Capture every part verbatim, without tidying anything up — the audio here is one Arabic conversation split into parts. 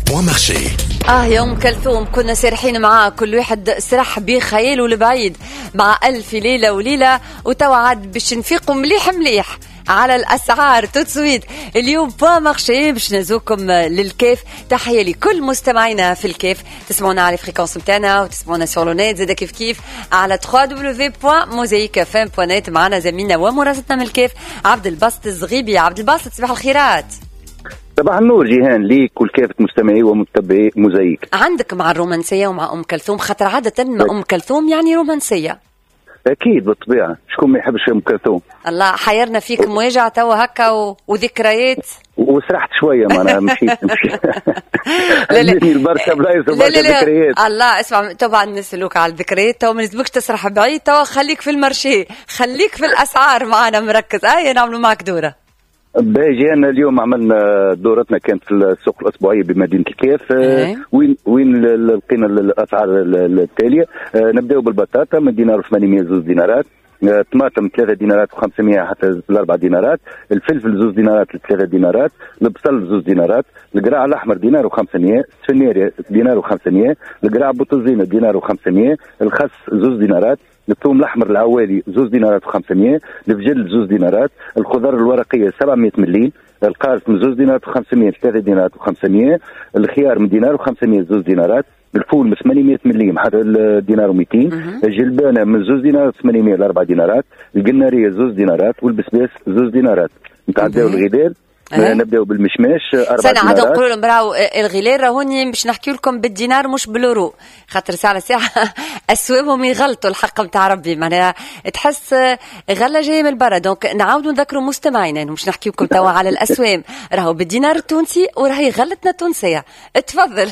بوان مارشي. اه يا ام كلثوم، كنا سارحين معاه كل واحد سرح بخياله البعيد مع ألف ليلة وليلة، وتوا عاد باش نفيقوا مليح مليح على الأسعار توتسويت. اليوم بوان مارشي باش نزوكم للكيف. تحية لكل مستمعينا في الكيف، تسمعونا على الفريكونس متاعنا وتسمعونا سور لو نت زادا كيف كيف على دبليو دبليو دبليو بوان موزايك اف ام بوان نت. معنا زميلنا ومراسلتنا من الكيف عبد الباسط الزغيبي. عبد الباسط صباح الخيرات. صباح النور جيهان ليك ولكافة مستمعي ومتابعي موزايك. عندك مع الرومانسية ومع أم كلثوم، خاطر عادة ما أم كلثوم يعني رومانسية. أكيد بالطبيعة، شكون ما يحبش أم كلثوم. الله حيرنا فيك مواجع توا هكا و... وذكريات وسرحت شوية معناها مشيت مشيت لا لا البركة بلايص وبركة ذكريات. الله اسمع، طبعا نسألوك على الذكريات، توا ما لازمكش تسرح بعيد، توا خليك في المرشي، خليك في الأسعار معنا مركز. أي نعملوا معك دورة جينا اليوم. عملنا دورتنا كانت في السوق الاسبوعيه بمدينه الكيف. أه. وين وين لقينا الاسعار التاليه. أه نبداو بالبطاطا من دينار وثمانمائة زوز دينارات، طماطم ثلاثة دينارات وخمسمائة حتى الأربع دينارات، الفلفل زوز دينارات لثلاثة دينارات، البصل زوز دينارات، القراع الأحمر دينار وخمسمائة، السفناري دينار وخمسمائة، القراع بوتزينة دينار وخمسمائة، الخس زوز دينارات، الثوم الأحمر العوالي زوز دينارات وخمسمائة، الفجل زوز دينارات، الخضر الورقية سبعمائة مليم، القارص زوز دينارات وخمسمائة ثلاثة دينارات وخمسمائة، الخيار من دينار وخمسمائة زوز دينارات، الفول من ثمانمائة مليم حتى الدينار ومئتين، الجلبانه من زوز دينارات ثمانمائة لأربع دينارات، القناريه زوز دينارات، والبسباس زوز دينارات. نتعداو الغدال. أه. نبداو بالمشماش أربع دينارات. سنة عاد نقولوا لهم براو الغلال راهوني باش نحكي لكم بالدينار مش بالورو، خاطر ساعة ساعة أسوامهم يغلطوا الحق متاع ربي، معناها تحس غلة جاية من برا. دونك نعاودوا نذكروا مستمعينا انه مش نحكي لكم توا على الأسوام، راهو بالدينار التونسي وراهي غلتنا تونسية. اتفضل.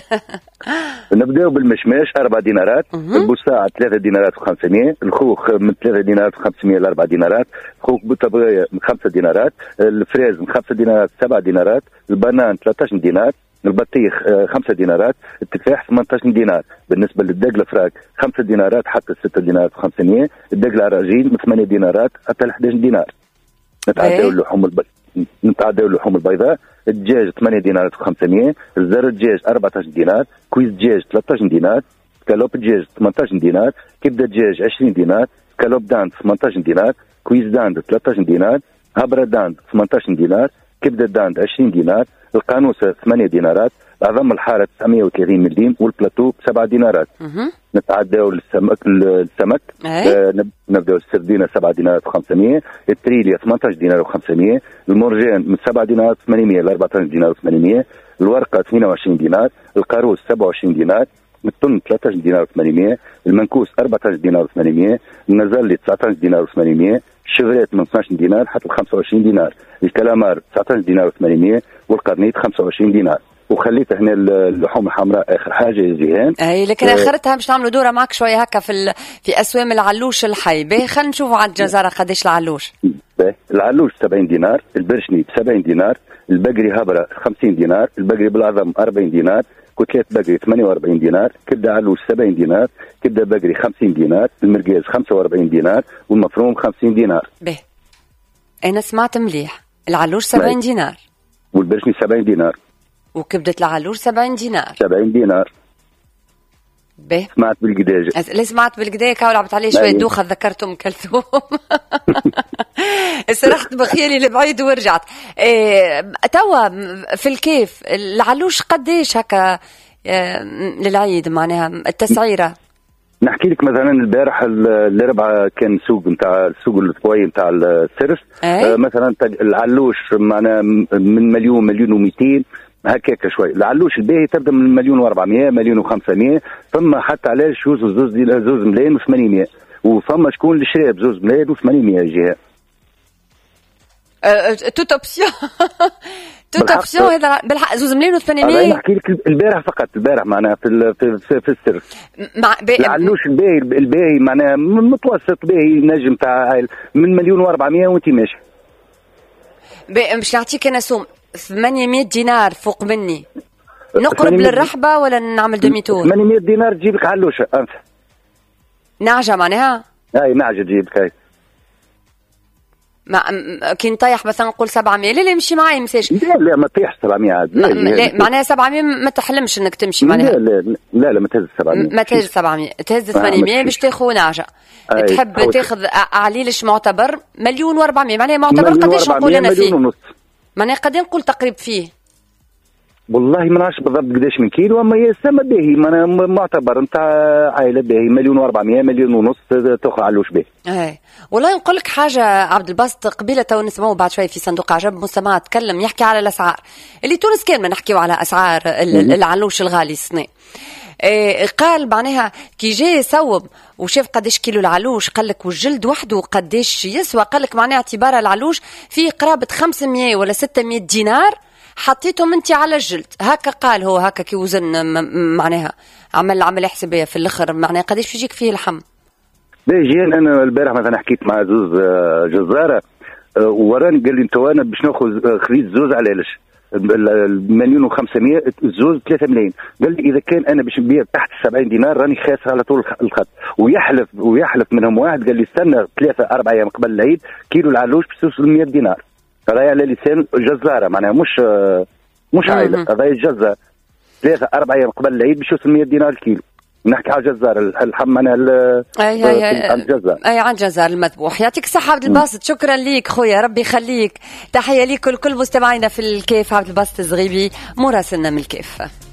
نبداو بالمشماش أربع دينارات، البوساعة ثلاثة دينارات وخمسمائة، الخوخ من ثلاثة دينارات وخمسمائة لأربع دينارات، خوخ بالطبغية من خمسة دينارات، الفريز من خمسة دينارات سبع دينارات، البنان ثلاثة عشر دينار، البطيخ خمسة دينارات، التفاح ثمانية عشر دينار. بالنسبة للدقل الفراك خمسة دينارات حتى ستة دينارات وخمسمائة، الدقل العراجيل من ثمانية دينارات حتى أحد عشر دينار. نتعداو اللحوم الب... نتعداو اللحوم البيضاء، الدجاج ثمانية دينارات وخمسمائة، الزر الدجاج أربعة عشر دينار، كويس دجاج ثلاثة عشر دينار، كالوب دجاج ثمانية عشر دينار، كبدة دجاج عشرين دينار، كالوب داند ثمانية عشر دينار، كويس داند ثلاثة عشر دينار، هبرة داند ثمانية عشر دينار، كبدة داند عشرين دينار، القانوسة ثمانية دينارات، عظم الحارة تسعمائة وثلاثين مليم، والبلاتو بسبعة دينارات. نتعداو للسمك السمك. آه نبداو السردينة سبعة دينارات وخمسمائة، التريليا ثمانية عشر دينار وخمسمائة، المرجان من سبعة دينارات وثمانمائة ل أربعة عشر دينار وثمانمائة، الورقة اثنين وعشرين دينار، القاروس سبعة وعشرين دينار، الطن ثلاثة عشر دينار وثمانمائة، المنكوس أربعة عشر دينار وثمانمائة، النزلي تسعة عشر دينار وثمانمائة، الشفرات من اثني عشر دينار حتى خمسة وعشرين دينار، الكلامار تسعة عشر دينار وثمانمائة، والقرنيط خمسة وعشرين دينار. وخليت هنا اللحوم الحمراء اخر حاجه يا جيهان. اي لكن اخرتها باش نعملوا دوره معك شويه هكا في ال... في اسوام العلوش الحي. باهي خلينا نشوفوا على الجزاره قداش العلوش. باهي العلوش سبعين دينار، البرشني ب سبعين دينار، البقري هبره خمسين دينار، البقري بالعظم أربعين دينار، كتلات بقري ثمانية وأربعين دينار، كبده علوش سبعين دينار، كبده بقري خمسين دينار، المرقاز خمسة وأربعين دينار، والمفروم خمسين دينار. باهي انا سمعت مليح، العلوش سبعين دينار، والبرشني سبعين دينار، وكبدة العلوش سبعين دينار. سبعين دينار. به سمعت بالقداجة. ليه سمعت بالقداجة؟ كاو لعبت عليه شوية دوخة، ذكرت أم كلثوم. سرحت بخيالي لبعيد ورجعت. إيه توا في الكيف العلوش قديش هكا إيه للعيد معناها التسعيرة؟ نحكي لك مثلا البارح الاربعاء كان سوق نتاع السوق الاسبوعي نتاع السرس. آه مثلا العلوش معناها من مليون مليون ومئتين هكاك شوي. العلوش الباهي تبدا من مليون وأربعمائة مليون وخمسمائة، ثم حتى علاش جوز زوز زوز ملايين وثمانمائة، وثم شكون اللي شرا بزوز ملايين وثمانمائة جهه. توت اوبسيون توت اوبسيون هذا بالحق زوز ملايين وثمانمائة. نحكي لك البارح فقط، البارح معناها في في, في السر مع العلوش الباهي الباهي معناها متوسط باهي نجم تاع من مليون وأربعمائة وانت ماشي. مش نعطيك انا سوم ثمانمائة دينار فوق مني، نقرب للرحبة ولا نعمل دمي تور؟ ثمانمائة دينار تجيب لك علوشة أنت نعجة معناها؟ أي نعجة تجيب لك. ما كي نطيح مثلا نقول سبعمية، لا لا يمشي معايا مساج. لا لا ما تطيحش سبعمية عاد. لا, لا معناها سبعمية ما تحلمش انك تمشي معناها. لا لا لا, لا ما تهز سبعمية، ما تهز سبعمية، تهز ثمانمية باش تاخذ نعجه. تحب تاخذ عليلش معتبر مليون وأربعمية، معناها معتبر قداش نقول انا فيه؟ معناها قد نقول تقريب فيه. والله ما نعرفش بالضبط قداش من كيلو، اما هي السما باهي معتبر نتاع عائله باهي، مليون وأربعمية مليون ونص تاخذ علوش باهي. اي والله نقول لك حاجه عبد الباسط، قبيله تو نسمعوا بعد شوي في صندوق عجب مستمع تكلم يحكي على الاسعار اللي تونس كامله نحكيوا على اسعار العلوش الغالي الصني. إيه قال معناها كي جاي يصوب وشاف قداش كيلو العلوش، قال لك والجلد وحده قداش يسوى، قال لك معناها اعتبار العلوش فيه قرابه خمسمية ولا ستمية دينار حطيتهم انت على الجلد. هكا قال هو، هكا كي وزن معناها عمل عمل حسابيه في الاخر معناها قداش يجيك فيه اللحم. باهي انا البارح مثلا حكيت مع زوز جزاره وراني قال لي انت وانا باش ناخذ خليت زوز على علاش المليون وخمسمية الزوز ثلاثة ملايين. قال لي اذا كان انا باش نبيع تحت سبعين دينار راني خاسر على طول الخط. ويحلف ويحلف منهم واحد قال لي استنى ثلاثه اربع ايام قبل العيد كيلو العلوش باش توصل مية دينار. هذا على لسان جزاره معناها مش مش عائله، هذا جزار ثلاثه اربع ايام قبل العيد باش يوصل مية دينار الكيلو. نحكي على جزار اللحم معناها اي اي عن الجزار، اي عن جزار المذبوح. يعطيك الصحه عبد الباسط، شكرا ليك خويا، ربي يخليك. تحيه ليك ولكل مستمعينا في الكيف. عبد الباسط الزغيبي مراسلنا من الكيف.